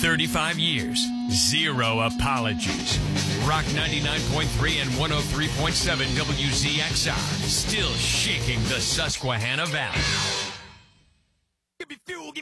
35 years, zero apologies. Rock 99.3 and 103.7 WZXR, still shaking the Susquehanna Valley. Give me fuel, give